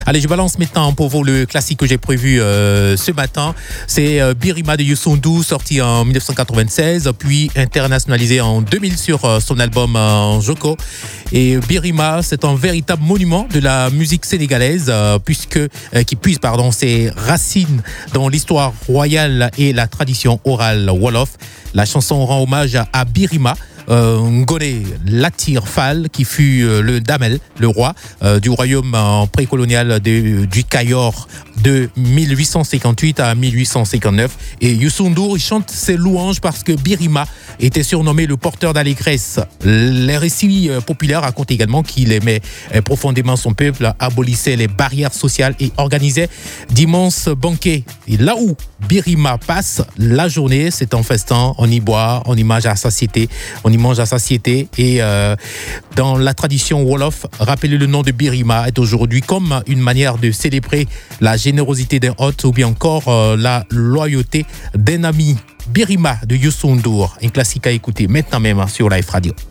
Allez, je balance maintenant pour vous le classique que j'ai prévu ce matin. C'est Birima de Youssou N'Dour, sorti en 1996, puis internationalisé en 2000 sur son album Joko. Et Birima, c'est un véritable monument de la musique sénégalaise, qui puise ses racines dans l'histoire royale et la tradition orale wolof. La chanson rend hommage à Birima, Ngoné Latyr Fall, qui fut le Damel, le roi du royaume précolonial du Cayor de 1858 à 1859. Et Youssou N'Dour, il chante ses louanges parce que Birima était surnommé le porteur d'allégresse. Les récits populaires racontent également qu'il aimait profondément son peuple, abolissait les barrières sociales et organisait d'immenses banquets. Et là où Birima passe la journée, c'est un festin, on y boit, on y mange à satiété, et dans la tradition wolof, rappeler le nom de Birima est aujourd'hui comme une manière de célébrer la générosité d'un hôte ou bien encore la loyauté d'un ami. Birima de Youssou N'Dour, un classique à écouter maintenant même sur Life Radio.